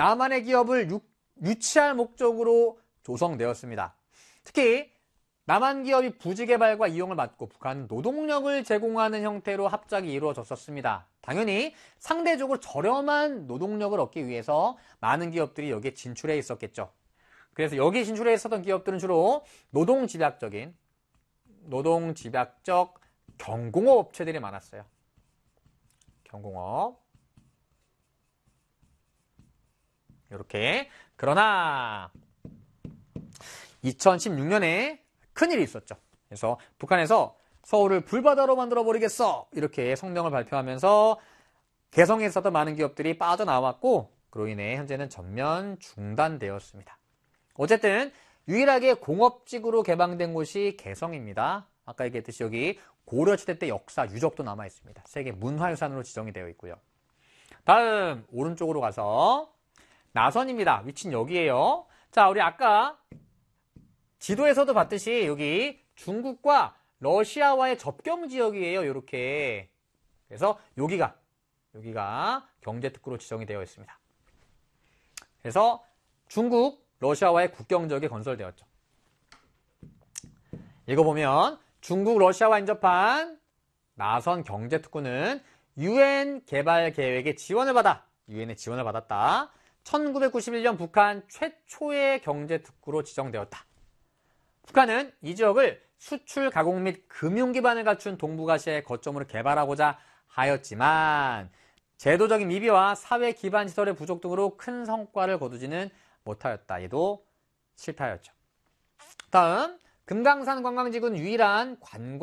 남한의 기업을 유치할 목적으로 조성되었습니다. 특히 남한 기업이 부지 개발과 이용을 받고 북한은 노동력을 제공하는 형태로 합작이 이루어졌었습니다. 당연히 상대적으로 저렴한 노동력을 얻기 위해서 많은 기업들이 여기에 진출해 있었겠죠. 그래서 여기 진출해 있었던 기업들은 주로 노동집약적 경공업 업체들이 많았어요. 경공업. 이렇게. 그러나 2016년에 큰일이 있었죠. 그래서 북한에서 서울을 불바다로 만들어버리겠어! 이렇게 성명을 발표하면서 개성에 있었던 많은 기업들이 빠져나왔고 그로 인해 현재는 전면 중단되었습니다. 어쨌든 유일하게 공업지구로 개방된 곳이 개성입니다. 아까 얘기했듯이 여기 고려시대 때 역사 유적도 남아있습니다. 세계 문화유산으로 지정이 되어 있고요. 다음 오른쪽으로 가서 나선입니다. 위치는 여기에요. 자, 우리 아까 지도에서도 봤듯이 여기 중국과 러시아와의 접경 지역이에요. 이렇게. 그래서 여기가 경제특구로 지정이 되어 있습니다. 그래서 중국, 러시아와의 국경 지역에 건설되었죠. 이거 보면 중국, 러시아와 인접한 나선 경제특구는 UN 개발 계획의 지원을 받아 유엔의 지원을 받았다. 1991년 북한 최초의 경제특구로 지정되었다. 북한은 이 지역을 수출, 가공 및 금융 기반을 갖춘 동북아시아의 거점으로 개발하고자 하였지만 제도적인 미비와 사회 기반 시설의 부족 등으로 큰 성과를 거두지는 못하였다. 이도 실패하였죠. 다음 금강산 관광지구는 유일한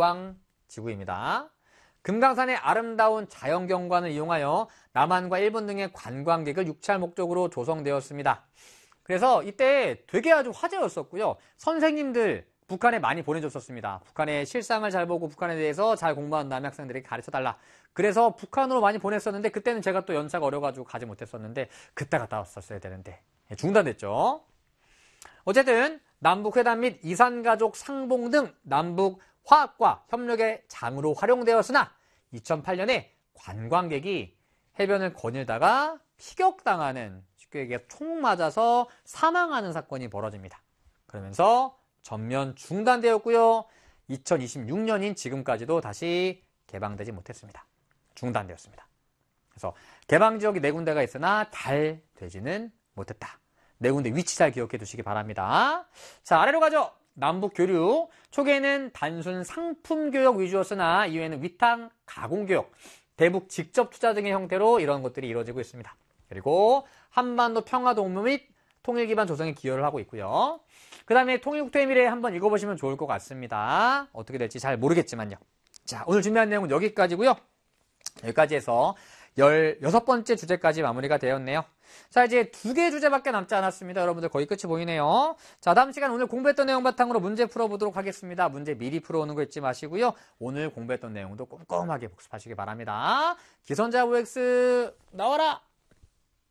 관광지구입니다. 금강산의 아름다운 자연경관을 이용하여 남한과 일본 등의 관광객을 유치할 목적으로 조성되었습니다. 그래서 이때 되게 아주 화제였었고요. 선생님들 북한에 많이 보내줬었습니다. 북한의 실상을 잘 보고 북한에 대해서 잘 공부한 다음에 학생들에게 가르쳐달라. 그래서 북한으로 많이 보냈었는데 그때는 제가 또 연차가 어려가지고 가지 못했었는데 그때 갔다 왔었어야 되는데 중단됐죠. 어쨌든 남북회담 및 이산가족 상봉 등 남북 화합과 협력의 장으로 활용되었으나 2008년에 관광객이 해변을 거닐다가 피격당하는, 쉽게 얘기해서 총 맞아서 사망하는 사건이 벌어집니다. 그러면서 전면 중단되었고요. 2026년인 지금까지도 다시 개방되지 못했습니다. 중단되었습니다. 그래서 개방지역이 4군데가 있으나 잘 되지는 못했다. 4군데 위치 잘 기억해 두시기 바랍니다. 자, 아래로 가죠. 남북 교류. 초기에는 단순 상품 교역 위주였으나 이후에는 위탁 가공 교역, 대북 직접 투자 등의 형태로 이런 것들이 이루어지고 있습니다. 그리고 한반도 평화 동무 및 통일 기반 조성에 기여를 하고 있고요. 그 다음에 통일국토의 미래 한번 읽어보시면 좋을 것 같습니다. 어떻게 될지 잘 모르겠지만요. 자, 오늘 준비한 내용은 여기까지고요. 여기까지 해서 16번째 주제까지 마무리가 되었네요. 자, 이제 2개 주제밖에 남지 않았습니다. 여러분들 거의 끝이 보이네요. 자, 다음 시간 오늘 공부했던 내용 바탕으로 문제 풀어보도록 하겠습니다. 문제 미리 풀어오는 거 잊지 마시고요. 오늘 공부했던 내용도 꼼꼼하게 복습하시기 바랍니다. 기선제압 OX 나와라!